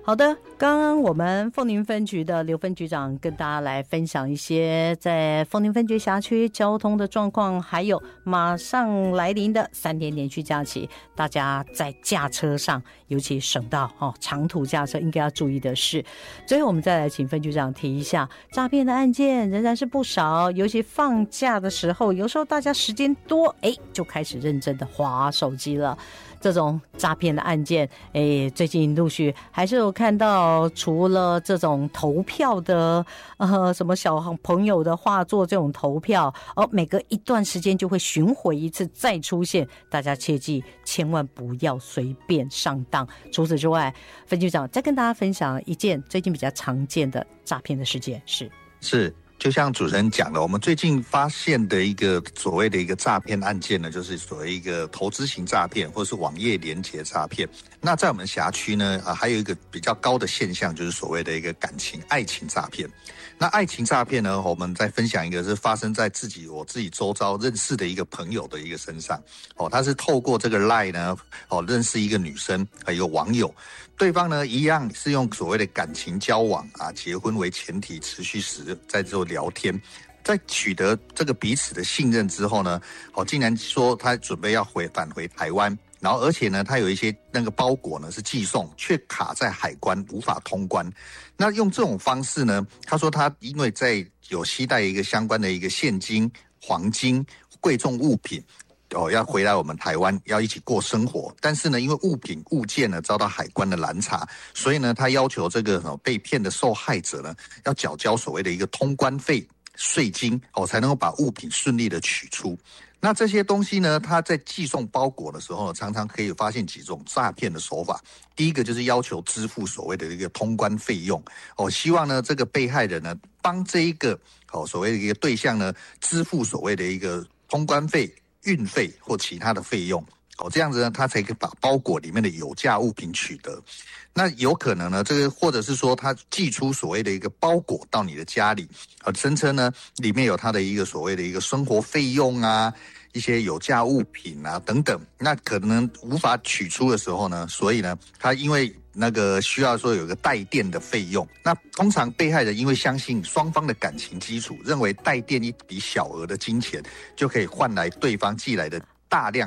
好的，刚刚我们凤林分局的刘分局长跟大家来分享一些在凤林分局辖区交通的状况，还有马上来临的3天连续假期，大家在驾车上，尤其省道长途驾车应该要注意的是。最后我们再来请分局长提一下，诈骗的案件仍然是不少，尤其放假的时候，有时候大家时间多，就开始认真的滑手机了。这种诈骗的案件，最近陆续还是有看到，除了这种投票的，什么小朋友的画作这种投票，每隔一段时间就会巡回一次再出现，大家切记千万不要随便上当。除此之外，分局长再跟大家分享一件最近比较常见的诈骗的事件，是。 就像主持人讲的，我们最近发现的一个所谓的一个诈骗案件呢，就是所谓一个投资型诈骗或是网页连结诈骗。那在我们辖区呢，还有一个比较高的现象，就是所谓的一个爱情诈骗。那爱情诈骗呢，我们再分享一个是发生在我自己周遭认识的一个朋友的一个身上。他是透过这个 LINE 呢，认识一个女生，一个网友。对方呢，一样是用所谓的感情交往结婚为前提，持续在做聊天。在取得这个彼此的信任之后呢，竟然说他准备要返回台湾，然后而且呢，他有一些那个包裹呢是寄送，却卡在海关无法通关。那用这种方式呢，他说他因为有携带一个相关的一个现金、黄金、贵重物品。要回来我们台湾，要一起过生活，但是呢，因为物件呢遭到海关的拦查，所以呢，他要求这个被骗的受害者呢，要缴交所谓的一个通关费税金，才能够把物品顺利的取出。那这些东西呢，他在寄送包裹的时候，常常可以发现几种诈骗的手法。第一个就是要求支付所谓的一个通关费用，希望呢这个被害人呢帮这一个所谓的一个对象呢支付所谓的一个通关费、运费或其他的费用，这样子呢，他才可以把包裹里面的有价物品取得。那有可能呢，这个或者是说他寄出所谓的一个包裹到你的家里，声称呢里面有他的一个所谓的一个生活费用一些有价物品等等，那可能无法取出的时候呢，所以呢，他因为那个需要说有个代垫的费用，那通常被害人因为相信双方的感情基础，认为代垫一笔小额的金钱就可以换来对方寄来的大量